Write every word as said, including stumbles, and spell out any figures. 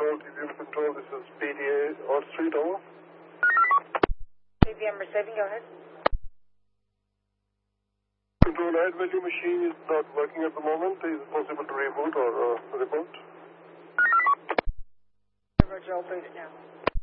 control, T V M control, this is P D A or Street, over. T V M receiving, go ahead. Control, add value machine is not working at the moment. Is it possible to reboot or uh, report? Roger, I'll boot it now.